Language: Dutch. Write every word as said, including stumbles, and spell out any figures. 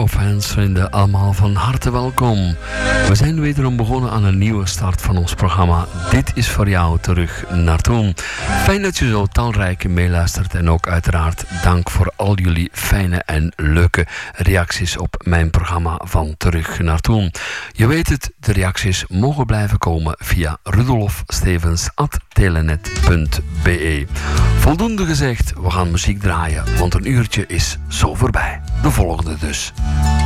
Fans-vrienden, allemaal van harte welkom. We zijn wederom begonnen aan een nieuwe start van ons programma. Dit is voor jou terug naar toen. Fijn dat je zo talrijk meeluistert en ook uiteraard dank voor al jullie fijne en leuke reacties op mijn programma van Terug naar toen. Je weet het, de reacties mogen blijven komen via rudolfstevens at telenet punt be. Voldoende gezegd, we gaan muziek draaien, want een uurtje is zo voorbij. De volgende dus.